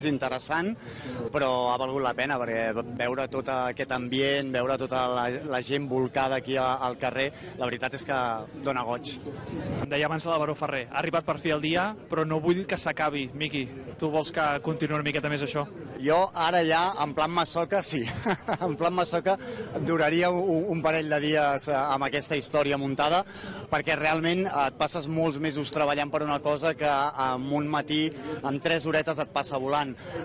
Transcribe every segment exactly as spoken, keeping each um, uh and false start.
És interessant, però ha valgut la pena, perquè veure tot aquest ambient, veure tota la, la gent volcada aquí al carrer, la veritat és que dona goig. Em deia abans l'Álvaro Ferrer, ha arribat per fi el dia, però no vull que s'acabi. Miqui, tu vols que continuï una miqueta més això? Jo ara ja, en plan masoca, sí. En plan masoca duraria un, un parell de dies amb aquesta història muntada, perquè realment et passes molts mesos treballant per una cosa que en un matí, en tres horetes et passa volant.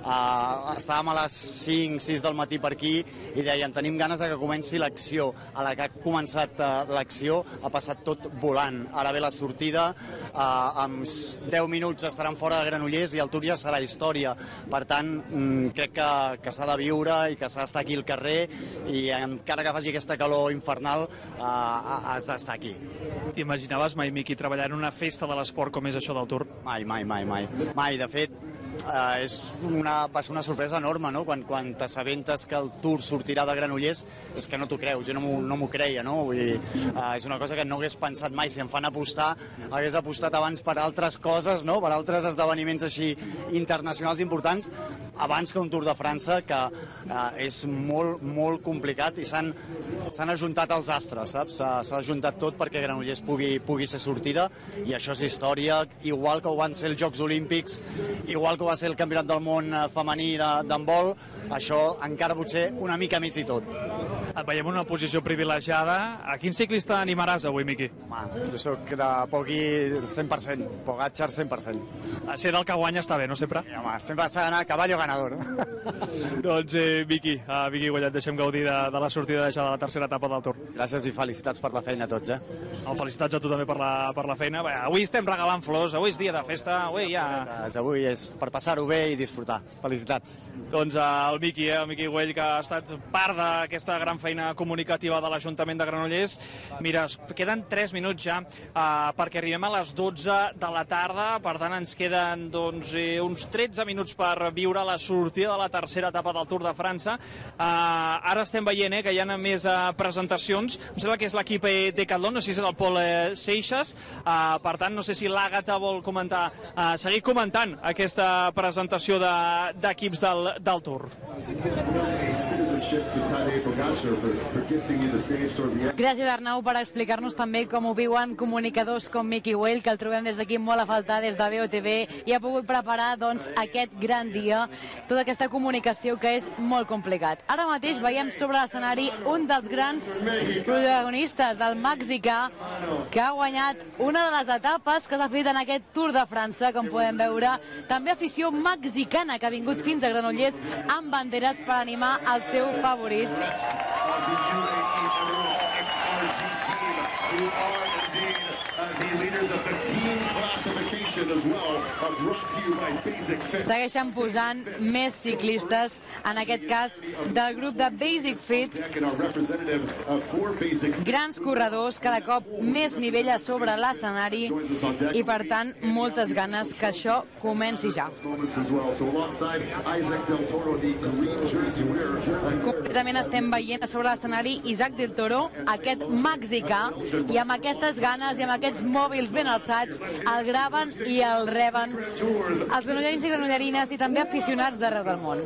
Uh, estàvem a les cinc, sis del matí per aquí i deien, tenim ganes de que comenci l'acció. A la que ha començat uh, l'acció ha passat tot volant. Ara ve la sortida, uh, en deu minuts estaran fora de Granollers i el Tour ja serà història. Per tant, mm, crec que, que s'ha de viure i que s'ha d'estar aquí al carrer i encara que faci aquesta calor infernal, uh, has d'estar aquí. T'imaginaves mai, Miqui, treballar en una festa de l'esport com és això del Tour? Mai, mai, mai, mai. Mai, de fet, uh, és una, va ser una sorpresa enorme, no? Quan, quan t'assabentes que el Tour sortirà de Granollers, és que no t'ho creus, jo no m'ho no m'ho creia, no? Vull dir, uh, és una cosa que no hagués pensat mai. Si em fan apostar, hagués apostat abans per altres coses, no? Per altres esdeveniments així internacionals importants, abans que un Tour de França, que uh, és molt, molt complicat i s'han s'han ajuntat els astres, saps? S'ha ajuntat tot perquè Granollers pugui, pugui ser sortida i això és història, igual que ho van ser els Jocs Olímpics, igual que ho va ser el Campionat del Món femení d'handbol, això encara potser una mica més i tot. Et veiem en una posició privilegiada. A quin ciclista animaràs avui, Miqui? Home, jo soc de Poggi cent per cent, Pogačar cent per cent. A ser del que guanya està bé, no sempre? Sí, home, sempre s'ha d'anar a caballo ganador. Doncs, eh, Miqui, uh, Miqui Güellet, deixem gaudir de, de la sortida de la tercera etapa del Tour. Gràcies i felicitats per la feina a tots, eh? Oh, felicitats a tu també per la, per la feina. Bé, avui estem regalant flors, avui és dia de festa, avui ja... Avui és per passar-ho bé i disfrutar. Felicitats. Doncs el Miqui, eh, el Miqui Güell, que ha estat part d'aquesta gran feina comunicativa de l'Ajuntament de Granollers. Mira, queden tres minuts ja uh, perquè arribem a les dotze de la tarda, per tant ens queden doncs, eh, uns tretze minuts per viure la sortida de la tercera etapa del Tour de França. Uh, ara estem veient eh, que hi ha més uh, presentacions. Em sembla que és l'equip eh, Decathlon, no sé si és el Pol eh, Seixas. Uh, per tant, no sé si l'Àgata vol comentar, uh, seguir comentant aquesta presentació d'equips de, del, del Tour. Gràcies, Arnau, per explicar-nos també com ho viuen comunicadors com Miqui Güell, que el trobem des d'aquí molt a faltar des de B O T V i ha pogut preparar doncs, aquest gran dia, tota aquesta comunicació que és molt complicat. Ara mateix veiem sobre l'escenari un dels grans protagonistes, el mexicà, que ha guanyat una de les etapes que s'ha fet en aquest Tour de França, com podem veure. També afició mexicana que ha vingut fins a Granollers amb banderes per animar el seu favorit. Segueixen posant més ciclistes, en aquest cas del grup de Basic Fit, grans corredors, cada cop més nivell a sobre l'escenari i per tant moltes ganes que això comenci ja. Concretament estem veient a sobre l'escenari Isaac del Toro, aquest mexicà, i amb aquestes ganes i amb aquests mòbils ben alçats el graven i el reben els granollerins i granollerines i també aficionats d'arreu del món.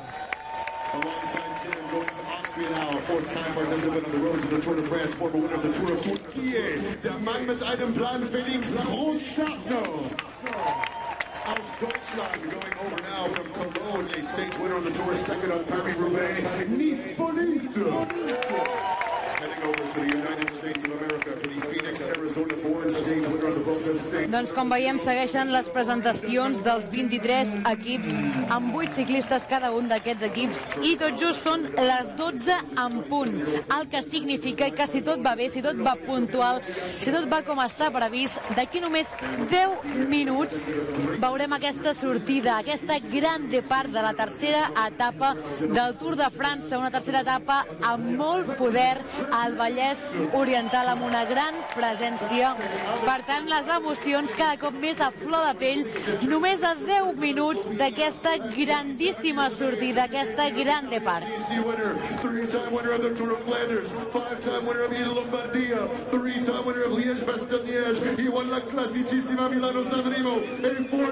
Now, fourth time participant on the roads of the Tour de France, former winner of the Tour of Turquie, der Mann mit einem Plan, Felix Roschachno. Aus Deutschland, going over now from Cologne, a stage winner on the Tour, second on Paris-Roubaix, Nice Bonito. Heading over to the United States of America for the Phoenix, Arizona born stage winner on the Boca State. Doncs com veiem segueixen les presentacions dels vint-i-tres equips amb vuit ciclistes cada un d'aquests equips i tot just són les dotze en punt, el que significa que si tot va bé, si tot va puntual, si tot va com està previst, d'aquí només deu minuts veurem aquesta sortida, aquesta gran part de la tercera etapa del Tour de França, una tercera etapa amb molt poder al Vallès Oriental, amb una gran presència. Per tant, les emocions cada cop més a flor de pell, només a deu minuts d'aquesta grandíssima sortida, aquesta gran part. Three-time winner of the Tour of Flanders, five-time winner of Lombardia, three-time winner of Liège-Bastogne-Liège, he won la classicissima Milano-San Remo,